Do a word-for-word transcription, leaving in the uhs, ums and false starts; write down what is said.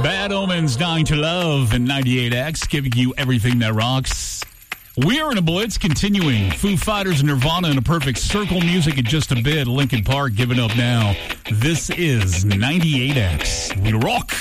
Bad Omens, Dying to Love, and ninety-eight X, giving you everything that rocks. We're in a blitz, continuing. Foo Fighters and Nirvana in a perfect circle. Music in just a bit. Linkin Park giving up now. This is ninety-eight X. We rock.